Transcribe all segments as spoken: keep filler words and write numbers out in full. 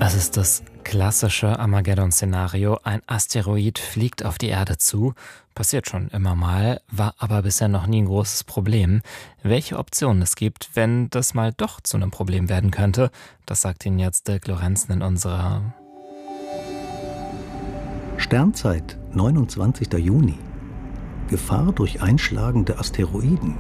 Das ist das klassische Armageddon-Szenario. Ein Asteroid fliegt auf die Erde zu. Passiert schon immer mal, war aber bisher noch nie ein großes Problem. Welche Optionen es gibt, wenn das mal doch zu einem Problem werden könnte, das sagt Ihnen jetzt Dirk Lorenzen in unserer Sternzeit, neunundzwanzigster Juni. Gefahr durch einschlagende Asteroiden.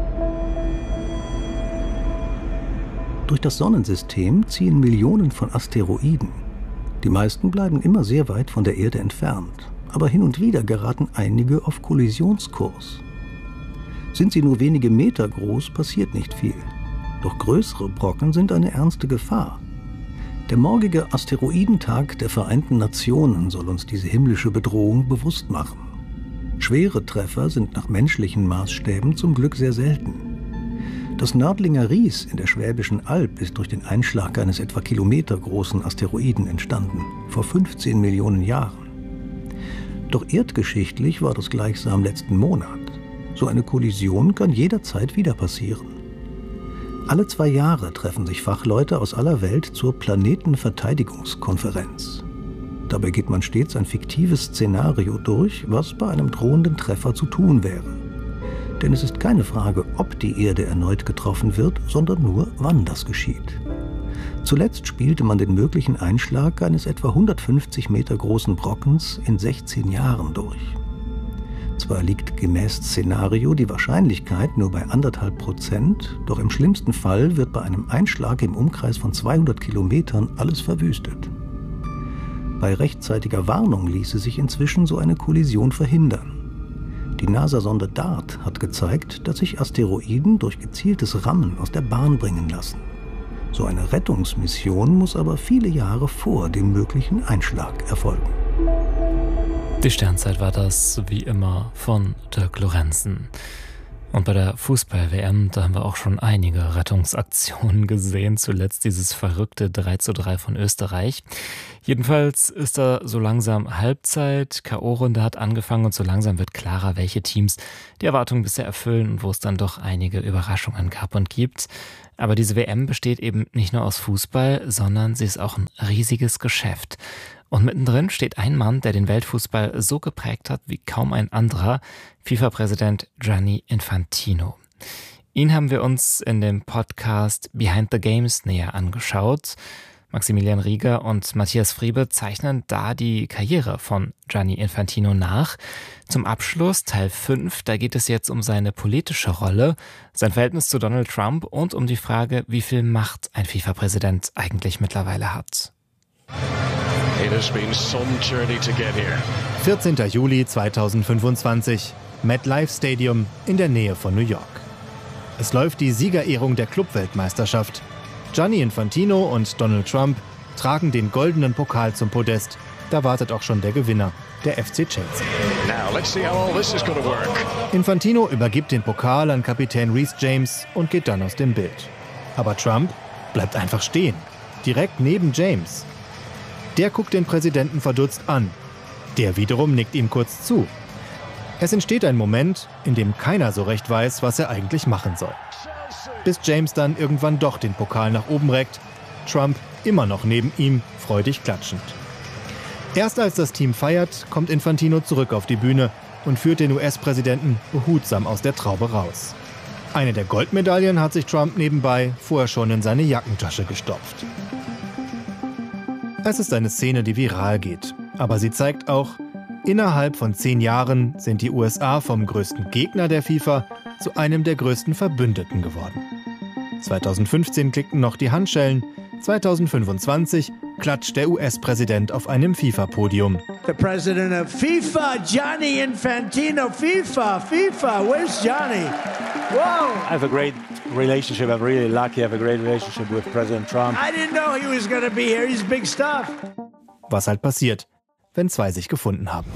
Durch das Sonnensystem ziehen Millionen von Asteroiden. Die meisten bleiben immer sehr weit von der Erde entfernt, aber hin und wieder geraten einige auf Kollisionskurs. Sind sie nur wenige Meter groß, passiert nicht viel. Doch größere Brocken sind eine ernste Gefahr. Der morgige Asteroidentag der Vereinten Nationen soll uns diese himmlische Bedrohung bewusst machen. Schwere Treffer sind nach menschlichen Maßstäben zum Glück sehr selten. Das Nördlinger Ries in der Schwäbischen Alb ist durch den Einschlag eines etwa kilometergroßen Asteroiden entstanden, vor fünfzehn Millionen Jahren. Doch erdgeschichtlich war das gleichsam letzten Monat. So eine Kollision kann jederzeit wieder passieren. Alle zwei Jahre treffen sich Fachleute aus aller Welt zur Planetenverteidigungskonferenz. Dabei geht man stets ein fiktives Szenario durch, was bei einem drohenden Treffer zu tun wäre. Denn es ist keine Frage, ob die Erde erneut getroffen wird, sondern nur, wann das geschieht. Zuletzt spielte man den möglichen Einschlag eines etwa hundertfünfzig Meter großen Brockens in sechzehn Jahren durch. Zwar liegt gemäß Szenario die Wahrscheinlichkeit nur bei anderthalb Prozent, doch im schlimmsten Fall wird bei einem Einschlag im Umkreis von zweihundert Kilometern alles verwüstet. Bei rechtzeitiger Warnung ließe sich inzwischen so eine Kollision verhindern. Die NASA-Sonde DART hat gezeigt, dass sich Asteroiden durch gezieltes Rammen aus der Bahn bringen lassen. So eine Rettungsmission muss aber viele Jahre vor dem möglichen Einschlag erfolgen. Die Sternzeit war das, wie immer, von Dirk Lorenzen. Und bei der Fußball-W M, da haben wir auch schon einige Rettungsaktionen gesehen. Zuletzt dieses verrückte drei zu drei von Österreich. Jedenfalls ist da so langsam Halbzeit, K O-Runde hat angefangen und so langsam wird klarer, welche Teams die Erwartungen bisher erfüllen und wo es dann doch einige Überraschungen gab und gibt. Aber diese W M besteht eben nicht nur aus Fußball, sondern sie ist auch ein riesiges Geschäft. Und mittendrin steht ein Mann, der den Weltfußball so geprägt hat wie kaum ein anderer, FIFA-Präsident Gianni Infantino. Ihn haben wir uns in dem Podcast Behind the Games näher angeschaut. Maximilian Rieger und Matthias Friebe zeichnen da die Karriere von Gianni Infantino nach. Zum Abschluss, Teil fünf, da geht es jetzt um seine politische Rolle, sein Verhältnis zu Donald Trump und um die Frage, wie viel Macht ein FIFA-Präsident eigentlich mittlerweile hat. It has been some journey to get here. vierzehnter Juli zweitausendfünfundzwanzig, MetLife Stadium in der Nähe von New York. Es läuft die Siegerehrung der Clubweltmeisterschaft. Gianni Infantino und Donald Trump tragen den goldenen Pokal zum Podest. Da wartet auch schon der Gewinner, der F C Chelsea. Now let's see how all this is going to work. Infantino übergibt den Pokal an Kapitän Reece James und geht dann aus dem Bild. Aber Trump bleibt einfach stehen, direkt neben James. Der guckt den Präsidenten verdutzt an. Der wiederum nickt ihm kurz zu. Es entsteht ein Moment, in dem keiner so recht weiß, was er eigentlich machen soll. Bis James dann irgendwann doch den Pokal nach oben reckt, Trump immer noch neben ihm, freudig klatschend. Erst als das Team feiert, kommt Infantino zurück auf die Bühne und führt den U S-Präsidenten behutsam aus der Traube raus. Eine der Goldmedaillen hat sich Trump nebenbei vorher schon in seine Jackentasche gestopft. Es ist eine Szene, die viral geht. Aber sie zeigt auch, innerhalb von zehn Jahren sind die U S A vom größten Gegner der FIFA zu einem der größten Verbündeten geworden. zweitausendfünfzehn klickten noch die Handschellen, zweitausendfünfundzwanzig klatscht der U S-Präsident auf einem FIFA-Podium. The president of FIFA, Gianni Infantino, FIFA, FIFA, where's Gianni? Whoa! I have a great relationship. I'm really lucky. I have a great relationship with President Trump. I didn't know he was going to be here. He's big stuff. Was halt passiert, wenn zwei sich gefunden haben.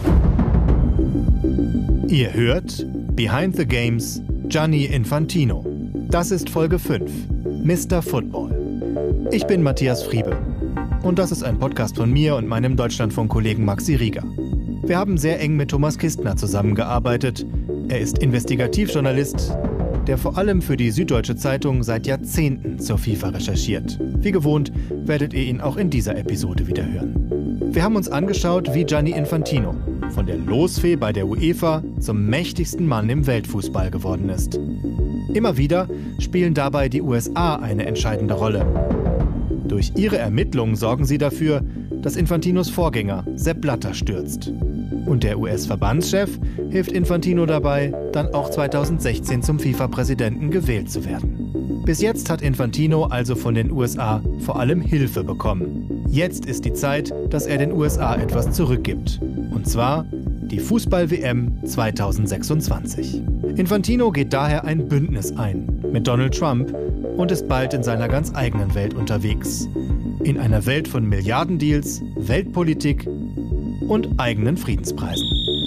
Ihr hört Behind the Games, Gianni Infantino. Das ist Folge fünf, Mister Football. Ich bin Matthias Friebe und das ist ein Podcast von mir und meinem Deutschlandfunk-Kollegen Maxi Rieger. Wir haben sehr eng mit Thomas Kistner zusammengearbeitet. Er ist Investigativjournalist, der vor allem für die Süddeutsche Zeitung seit Jahrzehnten zur FIFA recherchiert. Wie gewohnt werdet ihr ihn auch in dieser Episode wieder hören. Wir haben uns angeschaut, wie Gianni Infantino von der Losfee bei der UEFA zum mächtigsten Mann im Weltfußball geworden ist. Immer wieder spielen dabei die U S A eine entscheidende Rolle. Durch ihre Ermittlungen sorgen sie dafür, dass Infantinos Vorgänger Sepp Blatter stürzt. Und der U S-Verbandschef hilft Infantino dabei, dann auch zweitausendsechzehn zum FIFA-Präsidenten gewählt zu werden. Bis jetzt hat Infantino also von den U S A vor allem Hilfe bekommen. Jetzt ist die Zeit, dass er den U S A etwas zurückgibt. Und zwar die Fußball-W M zweitausendsechsundzwanzig. Infantino geht daher ein Bündnis ein mit Donald Trump und ist bald in seiner ganz eigenen Welt unterwegs. In einer Welt von Milliardendeals, Weltpolitik und eigenen Friedenspreisen.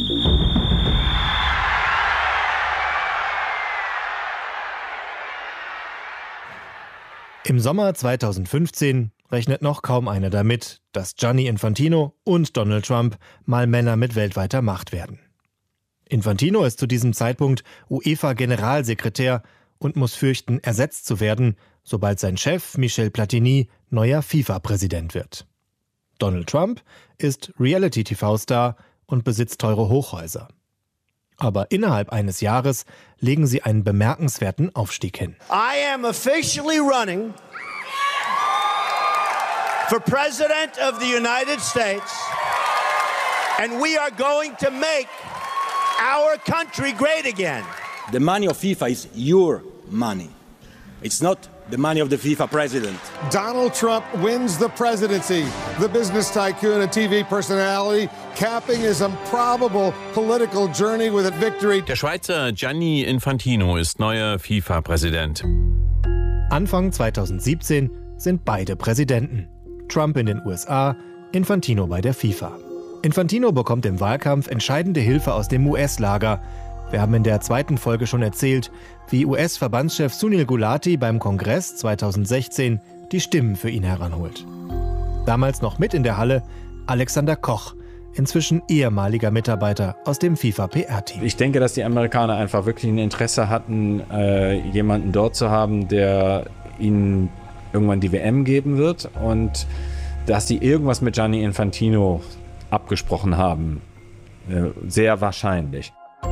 Im Sommer zweitausendfünfzehn rechnet noch kaum einer damit, dass Gianni Infantino und Donald Trump mal Männer mit weltweiter Macht werden. Infantino ist zu diesem Zeitpunkt UEFA-Generalsekretär und muss fürchten, ersetzt zu werden, sobald sein Chef Michel Platini neuer FIFA-Präsident wird. Donald Trump ist Reality-T V-Star und besitzt teure Hochhäuser. Aber innerhalb eines Jahres legen sie einen bemerkenswerten Aufstieg hin. I am officially running for President of the United States, and we are going to make our country great again. The money of FIFA is your money. It's not the money of the FIFA president. Donald Trump wins the presidency. The business tycoon and T V personality capping his improbable political journey with a victory. Der Schweizer Gianni Infantino ist neuer FIFA-Präsident. Anfang zweitausendsiebzehn sind beide Präsidenten. Trump in den U S A, Infantino bei der FIFA. Infantino bekommt im Wahlkampf entscheidende Hilfe aus dem U S-Lager. Wir haben in der zweiten Folge schon erzählt, wie U S-Verbandschef Sunil Gulati beim Kongress zweitausendsechzehn die Stimmen für ihn heranholt. Damals noch mit in der Halle Alexander Koch, inzwischen ehemaliger Mitarbeiter aus dem FIFA-P R-Team. Ich denke, dass die Amerikaner einfach wirklich ein Interesse hatten, äh, jemanden dort zu haben, der ihnen irgendwann die W M geben wird, und dass sie irgendwas mit Gianni Infantino abgesprochen haben. Äh, sehr wahrscheinlich.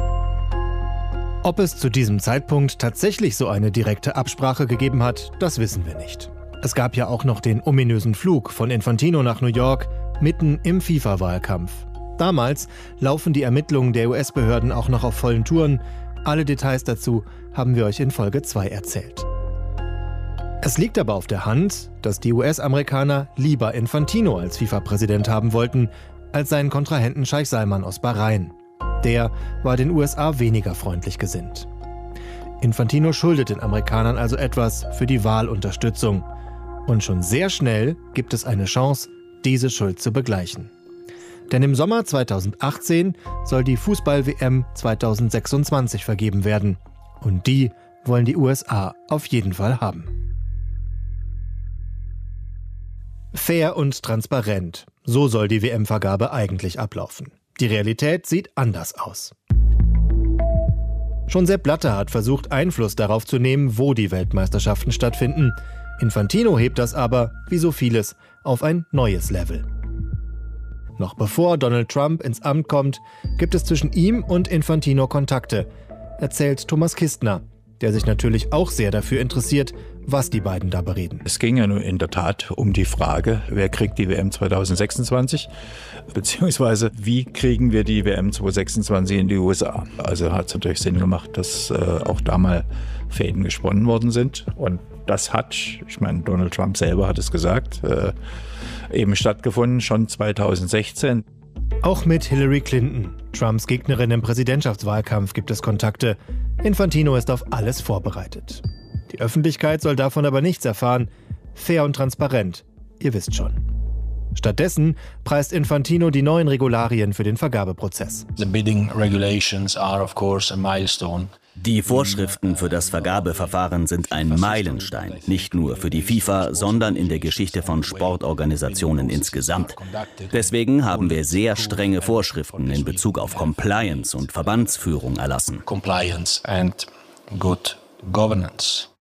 Ob es zu diesem Zeitpunkt tatsächlich so eine direkte Absprache gegeben hat, das wissen wir nicht. Es gab ja auch noch den ominösen Flug von Infantino nach New York, mitten im FIFA-Wahlkampf. Damals laufen die Ermittlungen der U S-Behörden auch noch auf vollen Touren. Alle Details dazu haben wir euch in Folge zwei erzählt. Es liegt aber auf der Hand, dass die U S-Amerikaner lieber Infantino als FIFA-Präsident haben wollten, als seinen Kontrahenten Scheich Salman aus Bahrain. Der war den U S A weniger freundlich gesinnt. Infantino schuldet den Amerikanern also etwas für die Wahlunterstützung. Und schon sehr schnell gibt es eine Chance, diese Schuld zu begleichen. Denn im Sommer zweitausendachtzehn soll die Fußball-W M zweitausendsechsundzwanzig vergeben werden. Und die wollen die U S A auf jeden Fall haben. Fair und transparent, so soll die W M-Vergabe eigentlich ablaufen. Die Realität sieht anders aus. Schon Sepp Blatter hat versucht, Einfluss darauf zu nehmen, wo die Weltmeisterschaften stattfinden. Infantino hebt das aber, wie so vieles, auf ein neues Level. Noch bevor Donald Trump ins Amt kommt, gibt es zwischen ihm und Infantino Kontakte, erzählt Thomas Kistner, der sich natürlich auch sehr dafür interessiert, was die beiden da bereden. Es ging ja nun in der Tat um die Frage, wer kriegt die W M zweitausendsechsundzwanzig, beziehungsweise wie kriegen wir die W M zweitausendsechsundzwanzig in die U S A. Also hat es natürlich Sinn gemacht, dass äh, auch da mal Fäden gesponnen worden sind. Und das hat, ich meine, Donald Trump selber hat es gesagt, äh, eben stattgefunden, schon zweitausendsechzehn. Auch mit Hillary Clinton, Trumps Gegnerin im Präsidentschaftswahlkampf, gibt es Kontakte. Infantino ist auf alles vorbereitet. Die Öffentlichkeit soll davon aber nichts erfahren. Fair und transparent, ihr wisst schon. Stattdessen preist Infantino die neuen Regularien für den Vergabeprozess. The bidding regulations are of course a milestone. Die Vorschriften für das Vergabeverfahren sind ein Meilenstein, nicht nur für die FIFA, sondern in der Geschichte von Sportorganisationen insgesamt. Deswegen haben wir sehr strenge Vorschriften in Bezug auf Compliance und Verbandsführung erlassen. Compliance and good governance.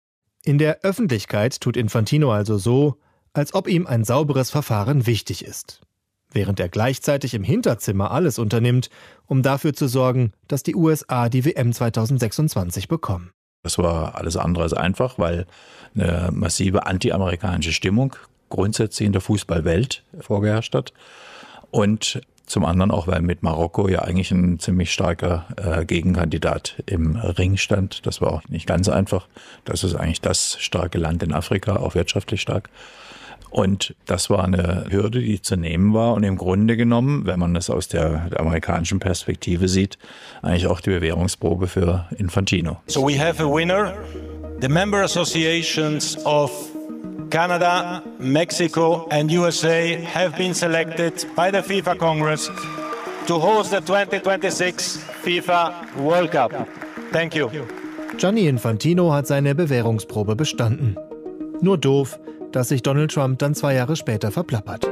In der Öffentlichkeit tut Infantino also so, als ob ihm ein sauberes Verfahren wichtig ist, während er gleichzeitig im Hinterzimmer alles unternimmt, um dafür zu sorgen, dass die U S A die W M zweitausendsechsundzwanzig bekommen. Das war alles andere als einfach, weil eine massive anti-amerikanische Stimmung grundsätzlich in der Fußballwelt vorgeherrscht hat. Und zum anderen auch, weil mit Marokko ja eigentlich ein ziemlich starker äh, Gegenkandidat im Ring stand. Das war auch nicht ganz einfach. Das ist eigentlich das starke Land in Afrika, auch wirtschaftlich stark. Und das war eine Hürde, die zu nehmen war und im Grunde genommen, wenn man das aus der, der amerikanischen Perspektive sieht, eigentlich auch die Bewährungsprobe für Infantino. So we have a winner. The member associations of Canada, Mexico and U S A have been selected by the FIFA Congress to host the twenty twenty-six FIFA World Cup. Thank you. Gianni Infantino hat seine Bewährungsprobe bestanden. Nur doof, dass sich Donald Trump dann zwei Jahre später verplappert.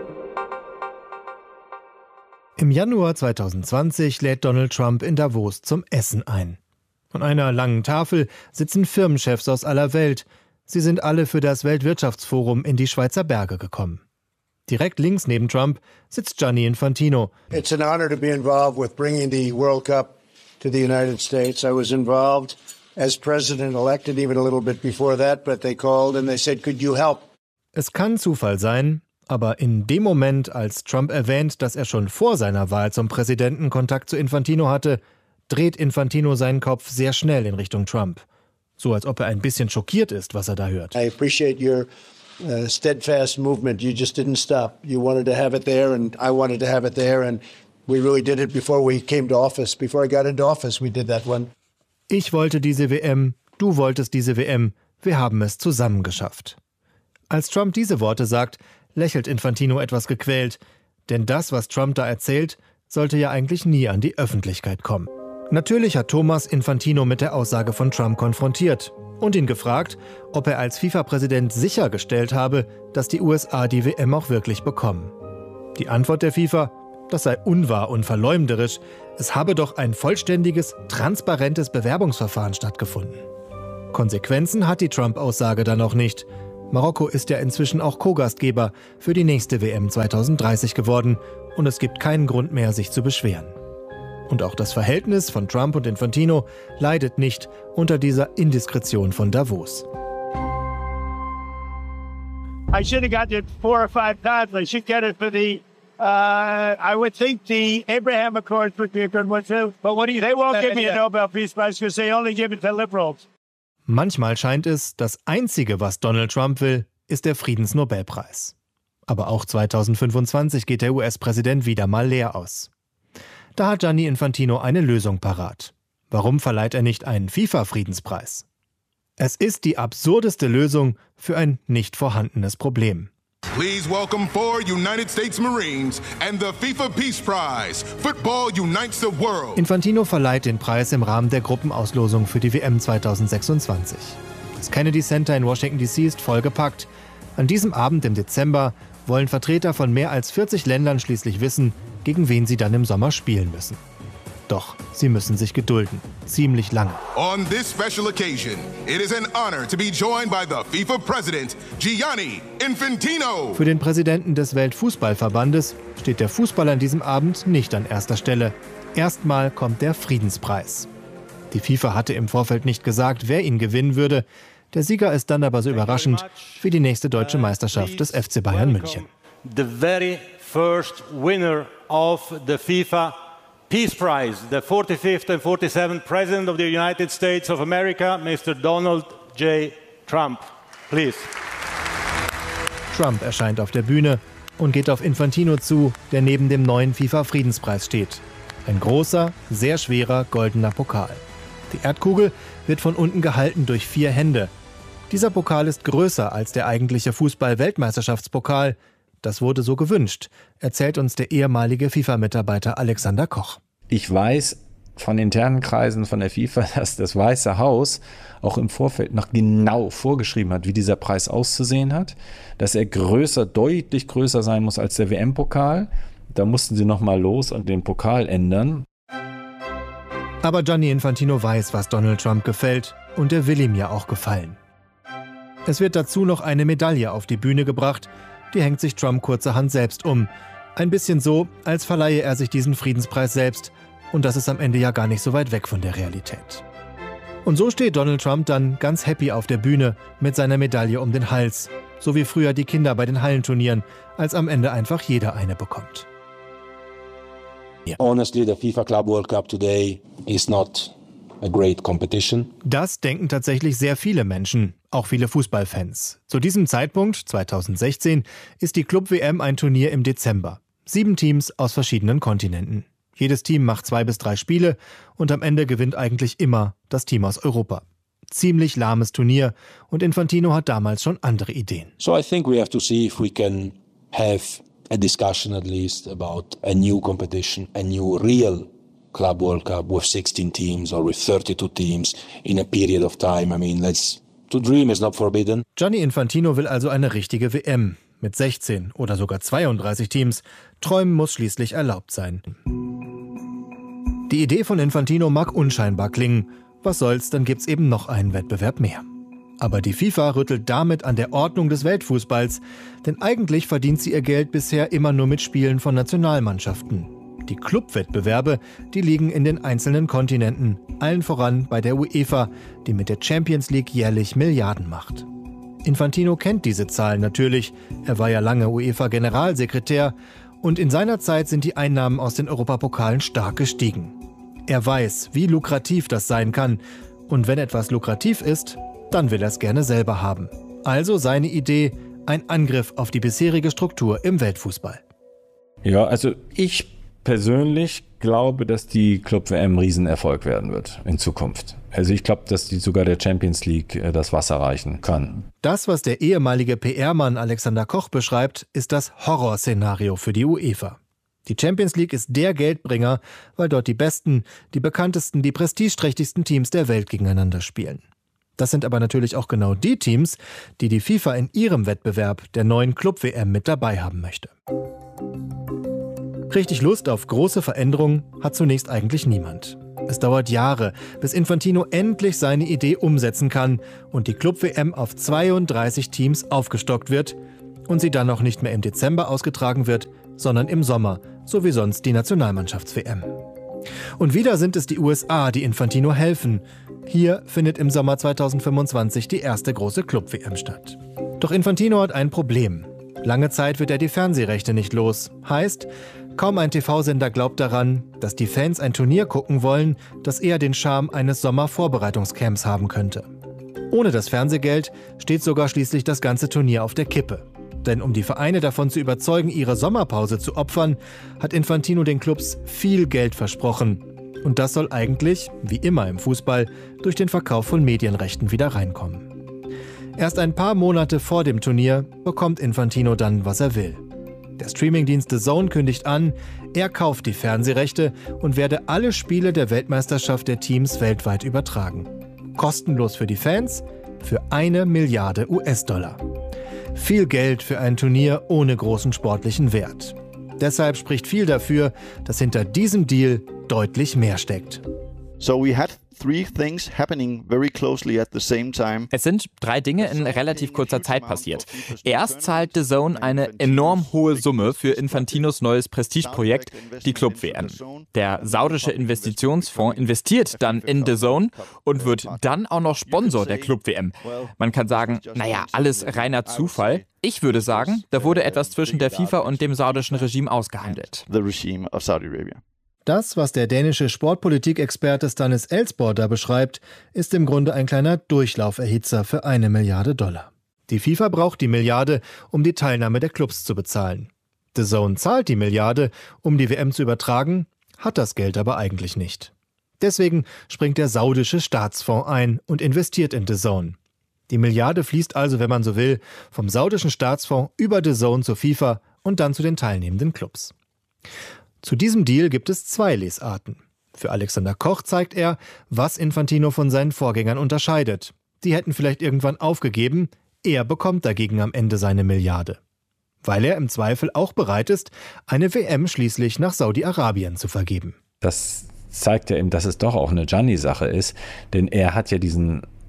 Im Januar zweitausendzwanzig lädt Donald Trump in Davos zum Essen ein. An einer langen Tafel sitzen Firmenchefs aus aller Welt. Sie sind alle für das Weltwirtschaftsforum in die Schweizer Berge gekommen. Direkt links neben Trump sitzt Gianni Infantino. It's an honor to be involved with bringing the World Cup to the United States. I was involved as president-elect and even a little bit before that, but they called and they said, could you help? Es kann Zufall sein, aber in dem Moment, als Trump erwähnt, dass er schon vor seiner Wahl zum Präsidenten Kontakt zu Infantino hatte, dreht Infantino seinen Kopf sehr schnell in Richtung Trump. So als ob er ein bisschen schockiert ist, was er da hört. I appreciate your uh, steadfast movement. You just didn't stop. You wanted to have it there and I wanted to have it there and we really did it before we came to office. Before I got into office, we did that one. Ich wollte diese W M, du wolltest diese W M. Wir haben es zusammen geschafft. Als Trump diese Worte sagt, lächelt Infantino etwas gequält. Denn das, was Trump da erzählt, sollte ja eigentlich nie an die Öffentlichkeit kommen. Natürlich hat Thomas Infantino mit der Aussage von Trump konfrontiert und ihn gefragt, ob er als FIFA-Präsident sichergestellt habe, dass die U S A die W M auch wirklich bekommen. Die Antwort der FIFA, das sei unwahr und verleumderisch. Es habe doch ein vollständiges, transparentes Bewerbungsverfahren stattgefunden. Konsequenzen hat die Trump-Aussage dann noch nicht. Marokko ist ja inzwischen auch Co-Gastgeber für die nächste W M zweitausenddreißig geworden und es gibt keinen Grund mehr, sich zu beschweren. Und auch das Verhältnis von Trump und Infantino leidet nicht unter dieser Indiskretion von Davos. I should have got it four or five times. I should get it for the, uh, I would think the Abraham Accords would be a good one too. But what do you, they won't give me a Nobel Peace Prize because they only give it to liberals. Manchmal scheint es, das Einzige, was Donald Trump will, ist der Friedensnobelpreis. Aber auch zweitausendfünfundzwanzig geht der U S-Präsident wieder mal leer aus. Da hat Gianni Infantino eine Lösung parat. Warum verleiht er nicht einen FIFA-Friedenspreis? Es ist die absurdeste Lösung für ein nicht vorhandenes Problem. Please welcome four United States Marines and the FIFA Peace Prize. Football unites the world. Infantino verleiht den Preis im Rahmen der Gruppenauslosung für die W M zweitausendsechsundzwanzig. Das Kennedy Center in Washington D C ist vollgepackt. An diesem Abend im Dezember wollen Vertreter von mehr als vierzig Ländern schließlich wissen, gegen wen sie dann im Sommer spielen müssen. Doch sie müssen sich gedulden. Ziemlich lange. On this special occasion, it is an honor to be joined by the FIFA President, Gianni Infantino. Für den Präsidenten des Weltfußballverbandes steht der Fußball an diesem Abend nicht an erster Stelle. Erstmal kommt der Friedenspreis. Die FIFA hatte im Vorfeld nicht gesagt, wer ihn gewinnen würde. Der Sieger ist dann aber so überraschend wie die nächste deutsche Meisterschaft des F C Bayern München. The very first winner of the FIFA Peace Prize, the forty-fifth and forty-seventh President of the United States of America, Mister Donald J. Trump. Please. Trump erscheint auf der Bühne und geht auf Infantino zu, der neben dem neuen FIFA-Friedenspreis steht. Ein großer, sehr schwerer goldener Pokal. Die Erdkugel wird von unten gehalten durch vier Hände. Dieser Pokal ist größer als der eigentliche Fußball-Weltmeisterschaftspokal. Das wurde so gewünscht, erzählt uns der ehemalige FIFA-Mitarbeiter Alexander Koch. Ich weiß von internen Kreisen von der FIFA, dass das Weiße Haus auch im Vorfeld noch genau vorgeschrieben hat, wie dieser Preis auszusehen hat, dass er größer, deutlich größer sein muss als der W M-Pokal. Da mussten sie noch mal los und den Pokal ändern. Aber Gianni Infantino weiß, was Donald Trump gefällt und er will ihm ja auch gefallen. Es wird dazu noch eine Medaille auf die Bühne gebracht, die hängt sich Trump kurzerhand selbst um. Ein bisschen so, als verleihe er sich diesen Friedenspreis selbst. Und das ist am Ende ja gar nicht so weit weg von der Realität. Und so steht Donald Trump dann ganz happy auf der Bühne mit seiner Medaille um den Hals. So wie früher die Kinder bei den Hallenturnieren, als am Ende einfach jeder eine bekommt. Honestly, the FIFA Club World Cup today is not a great competition. Das denken tatsächlich sehr viele Menschen, auch viele Fußballfans. Zu diesem Zeitpunkt, zweitausendsechzehn, ist die Club-W M ein Turnier im Dezember. Sieben Teams aus verschiedenen Kontinenten. Jedes Team macht zwei bis drei Spiele und am Ende gewinnt eigentlich immer das Team aus Europa. Ziemlich lahmes Turnier und Infantino hat damals schon andere Ideen. So I think we have to see if we can have a discussion at least about a new competition, a new real Club World Cup with sixteen teams or with thirty-two teams in a period of time. I mean, let's to dream is not forbidden. Gianni Infantino will also eine richtige W M mit sechzehn oder sogar zweiunddreißig Teams. Träumen muss schließlich erlaubt sein. Die Idee von Infantino mag unscheinbar klingen. Was soll's, dann gibt's eben noch einen Wettbewerb mehr. Aber die FIFA rüttelt damit an der Ordnung des Weltfußballs, denn eigentlich verdient sie ihr Geld bisher immer nur mit Spielen von Nationalmannschaften. Die Clubwettbewerbe, die liegen in den einzelnen Kontinenten, allen voran bei der UEFA, die mit der Champions League jährlich Milliarden macht. Infantino kennt diese Zahlen natürlich, er war ja lange UEFA-Generalsekretär und in seiner Zeit sind die Einnahmen aus den Europapokalen stark gestiegen. Er weiß, wie lukrativ das sein kann und wenn etwas lukrativ ist, dann will er es gerne selber haben. Also seine Idee, ein Angriff auf die bisherige Struktur im Weltfußball. Ja, also ich persönlich glaube, dass die Club-W M ein Riesenerfolg werden wird in Zukunft. Also ich glaube, dass die sogar der Champions League das Wasser reichen kann. Das, was der ehemalige P R-Mann Alexander Koch beschreibt, ist das Horrorszenario für die UEFA. Die Champions League ist der Geldbringer, weil dort die besten, die bekanntesten, die prestigeträchtigsten Teams der Welt gegeneinander spielen. Das sind aber natürlich auch genau die Teams, die die FIFA in ihrem Wettbewerb der neuen Club-W M mit dabei haben möchte. Richtig Lust auf große Veränderungen hat zunächst eigentlich niemand. Es dauert Jahre, bis Infantino endlich seine Idee umsetzen kann und die Club-W M auf zweiunddreißig Teams aufgestockt wird und sie dann auch nicht mehr im Dezember ausgetragen wird, sondern im Sommer, so wie sonst die Nationalmannschafts-W M. Und wieder sind es die U S A, die Infantino helfen. Hier findet im Sommer zweitausendfünfundzwanzig die erste große Club-W M statt. Doch Infantino hat ein Problem. Lange Zeit wird er die Fernsehrechte nicht los. Heißt, kaum ein T V-Sender glaubt daran, dass die Fans ein Turnier gucken wollen, das eher den Charme eines Sommervorbereitungscamps haben könnte. Ohne das Fernsehgeld steht sogar schließlich das ganze Turnier auf der Kippe. Denn um die Vereine davon zu überzeugen, ihre Sommerpause zu opfern, hat Infantino den Clubs viel Geld versprochen. Und das soll eigentlich, wie immer im Fußball, durch den Verkauf von Medienrechten wieder reinkommen. Erst ein paar Monate vor dem Turnier bekommt Infantino dann, was er will. Der Streamingdienst The Zone kündigt an, er kauft die Fernsehrechte und werde alle Spiele der Weltmeisterschaft der Teams weltweit übertragen. Kostenlos für die Fans, für eine Milliarde U S-Dollar. Viel Geld für ein Turnier ohne großen sportlichen Wert. Deshalb spricht viel dafür, dass hinter diesem Deal deutlich mehr steckt. So we had three things happening very closely at the same time. Es sind drei Dinge in relativ kurzer Zeit passiert. Erst zahlt The Zone eine enorm hohe Summe für Infantinos neues Prestigeprojekt, die Club-W M. Der saudische Investitionsfonds investiert dann in The Zone und wird dann auch noch Sponsor der Club-W M. Man kann sagen, naja, alles reiner Zufall. Ich würde sagen, da wurde etwas zwischen der FIFA und dem saudischen Regime ausgehandelt. The regime of Saudi Arabia. Das, was der dänische Sportpolitikexperte Stanis Elsborg da beschreibt, ist im Grunde ein kleiner Durchlauferhitzer für eine Milliarde Dollar. Die FIFA braucht die Milliarde, um die Teilnahme der Clubs zu bezahlen. The Zone zahlt die Milliarde, um die W M zu übertragen, hat das Geld aber eigentlich nicht. Deswegen springt der saudische Staatsfonds ein und investiert in The Zone. Die Milliarde fließt also, wenn man so will, vom saudischen Staatsfonds über The Zone zur FIFA und dann zu den teilnehmenden Clubs. Zu diesem Deal gibt es zwei Lesarten. Für Alexander Koch zeigt er, was Infantino von seinen Vorgängern unterscheidet. Die hätten vielleicht irgendwann aufgegeben, er bekommt dagegen am Ende seine Milliarde. Weil er im Zweifel auch bereit ist, eine W M schließlich nach Saudi-Arabien zu vergeben. Das zeigt ja eben, dass es doch auch eine Gianni-Sache ist, denn er hat ja diesen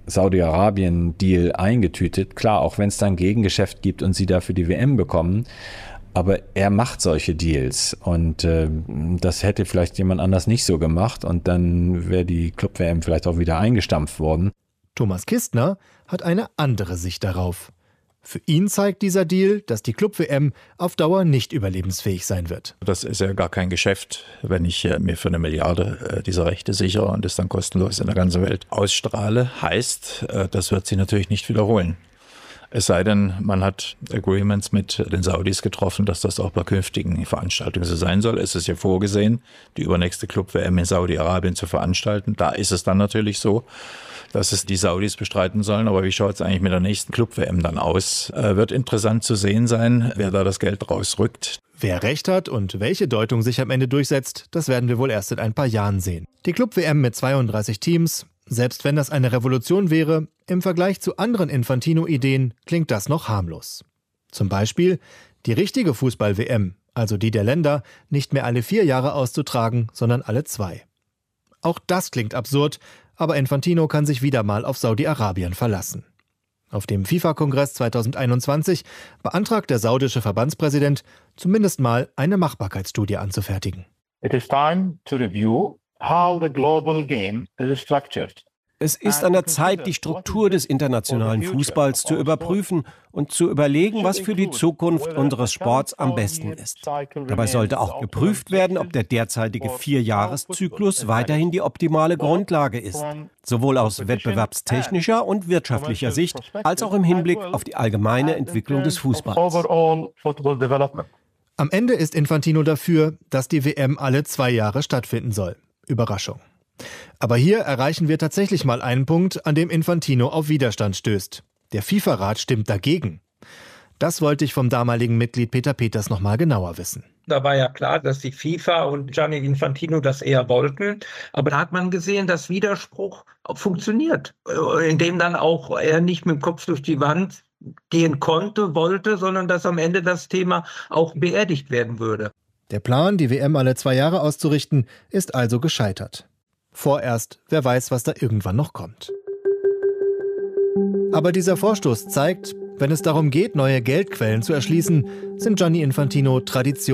Saudi-Arabien-Deal eingetütet. Klar, auch wenn es dann Gegengeschäft gibt und sie dafür die W M bekommen. Aber er macht solche Deals und äh, das hätte vielleicht jemand anders nicht so gemacht und dann wäre die Club-W M vielleicht auch wieder eingestampft worden. Thomas Kistner hat eine andere Sicht darauf. Für ihn zeigt dieser Deal, dass die Club-W M auf Dauer nicht überlebensfähig sein wird. Das ist ja gar kein Geschäft, wenn ich äh, mir für eine Milliarde äh, diese Rechte sichere und es dann kostenlos in der ganzen Welt ausstrahle. Heißt, äh, das wird sie natürlich nicht wiederholen. Es sei denn, man hat Agreements mit den Saudis getroffen, dass das auch bei künftigen Veranstaltungen so sein soll. Es ist ja vorgesehen, die übernächste Club-W M in Saudi-Arabien zu veranstalten. Da ist es dann natürlich so, dass es die Saudis bestreiten sollen. Aber wie schaut es eigentlich mit der nächsten Club-W M dann aus? Äh, wird interessant zu sehen sein, wer da das Geld rausrückt. Wer recht hat und welche Deutung sich am Ende durchsetzt, das werden wir wohl erst in ein paar Jahren sehen. Die Club-W M mit zweiunddreißig Teams, selbst wenn das eine Revolution wäre, im Vergleich zu anderen Infantino-Ideen klingt das noch harmlos. Zum Beispiel die richtige Fußball-W M, also die der Länder, nicht mehr alle vier Jahre auszutragen, sondern alle zwei. Auch das klingt absurd, aber Infantino kann sich wieder mal auf Saudi-Arabien verlassen. Auf dem FIFA-Kongress zweitausendeinundzwanzig beantragt der saudische Verbandspräsident, zumindest mal eine Machbarkeitsstudie anzufertigen. It is time to review how the global game is structured. Es ist an der Zeit, die Struktur des internationalen Fußballs zu überprüfen und zu überlegen, was für die Zukunft unseres Sports am besten ist. Dabei sollte auch geprüft werden, ob der derzeitige Vierjahreszyklus weiterhin die optimale Grundlage ist, sowohl aus wettbewerbstechnischer und wirtschaftlicher Sicht, als auch im Hinblick auf die allgemeine Entwicklung des Fußballs. Am Ende ist Infantino dafür, dass die W M alle zwei Jahre stattfinden soll. Überraschung. Aber hier erreichen wir tatsächlich mal einen Punkt, an dem Infantino auf Widerstand stößt. Der FIFA-Rat stimmt dagegen. Das wollte ich vom damaligen Mitglied Peter Peters noch mal genauer wissen. Da war ja klar, dass die FIFA und Gianni Infantino das eher wollten. Aber da hat man gesehen, dass Widerspruch funktioniert. Indem dann auch er nicht mit dem Kopf durch die Wand gehen konnte, wollte, sondern dass am Ende das Thema auch beerdigt werden würde. Der Plan, die W M alle zwei Jahre auszurichten, ist also gescheitert. Vorerst, wer weiß, was da irgendwann noch kommt. Aber dieser Vorstoß zeigt, wenn es darum geht, neue Geldquellen zu erschließen, sind Gianni Infantino Tradition